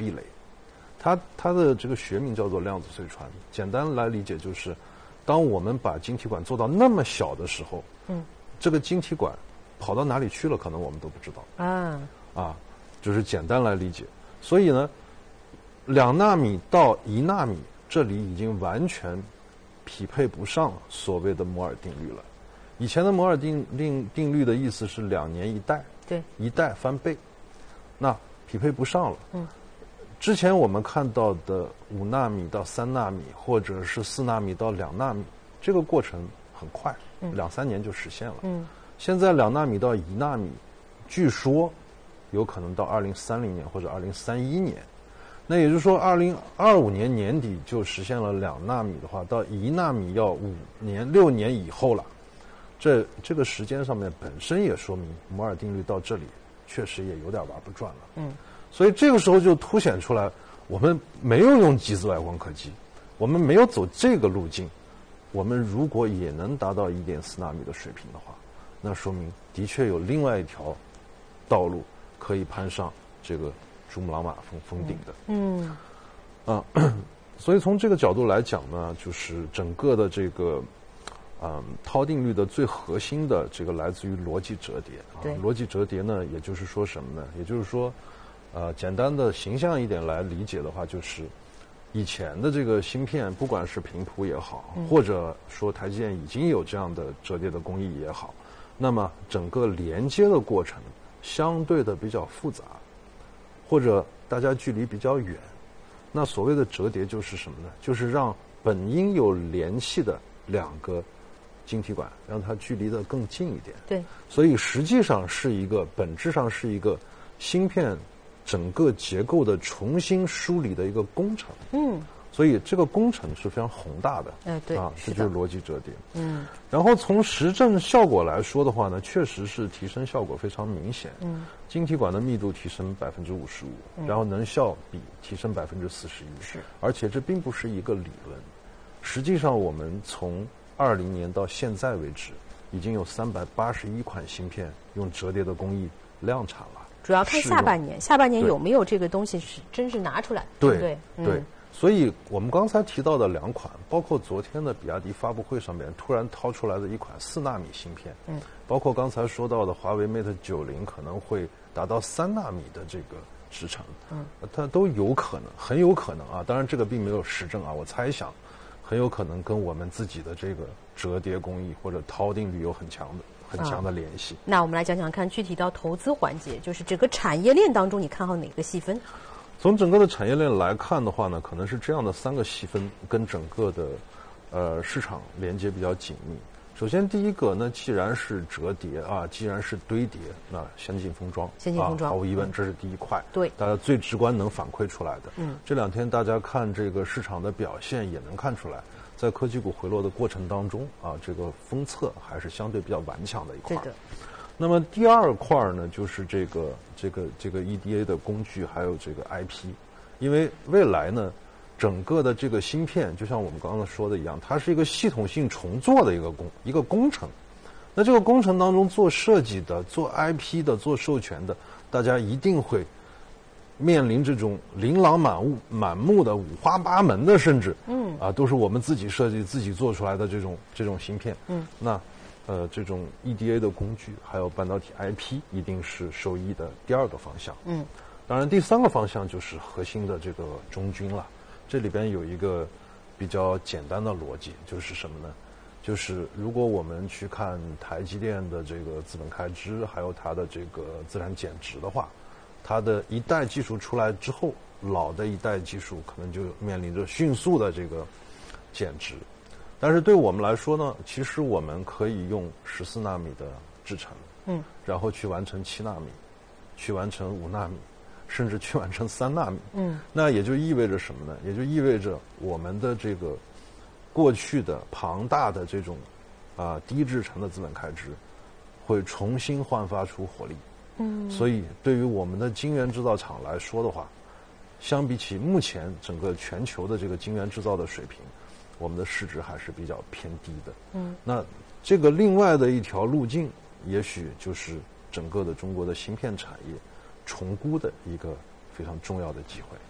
壁垒。它的这个学名叫做量子隧传，简单来理解就是，当我们把晶体管做到那么小的时候，这个晶体管跑到哪里去了，可能我们都不知道。就是简单来理解。所以呢，2纳米到1纳米，这里已经完全匹配不上所谓的摩尔定律了。以前的摩尔定律的意思是2年1代， 对 ，1代翻倍，那匹配不上了。之前我们看到的5纳米到3纳米，或者是4纳米到2纳米，这个过程很快，2-3年就实现了。现在2纳米到1纳米，据说有可能到2030年或者2031年。那也就是说，2025年年底就实现了2纳米的话，到1纳米要6年以后了。这个时间上面本身也说明摩尔定律到这里确实也有点玩不转了。所以这个时候就凸显出来，我们没有用极紫外光刻机，我们没有走这个路径。我们如果也能达到1.4纳米的水平的话，那说明的确有另外一条道路可以攀上这个珠穆朗玛峰顶的。所以从这个角度来讲呢，就是整个的这个涛定律的最核心的这个来自于逻辑折叠。逻辑折叠呢，也就是说什么呢？也就是说，简单的形象一点来理解的话，就是以前的这个芯片，不管是频谱也好，或者说台积电已经有这样的折叠的工艺也好，那么整个连接的过程相对的比较复杂，或者大家距离比较远。那所谓的折叠就是什么呢？就是让本应有联系的2个晶体管让它距离得更近一点。 对， 所以实际上本质上是一个芯片整个结构的重新梳理的一个工程。所以这个工程是非常宏大的。 对这就是逻辑折叠。然后从实证效果来说的话呢，确实是提升效果非常明显。晶体管的密度提升55%，然后能效比提升41%。而且这并不是一个理论，实际上我们从20年到现在为止，已经有381款芯片用折叠的工艺量产了。 主要看下半年，下半年有没有这个东西是真是拿出来？ 对。所以我们刚才提到的2款，包括昨天的比亚迪发布会上面突然掏出来的一款4纳米芯片，包括刚才说到的华为 Mate 90可能会达到3纳米的这个制程，它都有可能，很有可能啊。当然这个并没有实证啊，我猜想很有可能跟我们自己的这个折叠工艺或者涛定律有很强的联系。 那我们来讲讲看，具体到投资环节，就是整个产业链当中，你看好哪个细分？ 从整个的产业链来看的话呢，可能是这样的3个细分跟整个的市场连接比较紧密。首先第一个呢，既然是折叠既然是堆叠，那先进封装，毫无疑问这是第一块， 对， 大家最直观能反馈出来的。这2天大家看这个市场的表现也能看出来，在科技股回落的过程当中这个封测还是相对比较顽强的一块。 对的。 那么第2块呢，就是这个 EDA 的工具，还有这个 IP， 因为未来呢，整个的这个芯片，就像我们刚刚说的一样，它是一个系统性重做的一个工程。那这个工程当中做设计的、做 IP 的、做授权的，大家一定会面临这种琳琅满目的、五花八门的，甚至都是我们自己设计、自己做出来的这种芯片。那这种 EDA 的工具还有半导体 IP 一定是受益的第2个方向。当然第3个方向就是核心的这个中军了。这里边有一个比较简单的逻辑，就是什么呢？就是如果我们去看台积电的这个资本开支，还有它的这个资产减值的话，它的一代技术出来之后，老的一代技术可能就面临着迅速的这个减值。但是对我们来说呢，其实我们可以用14纳米的制程，然后去完成7纳米，去完成5纳米，甚至去完成3纳米。那也就意味着什么呢？也就意味着我们的这个过去的庞大的这种低制程的资本开支会重新焕发出活力。所以对于我们的晶圆制造厂来说的话，相比起目前整个全球的这个晶圆制造的水平，我们的市值还是比较偏低的。那这个另外的一条路径，也许就是整个的中国的芯片产业重估的一个非常重要的机会。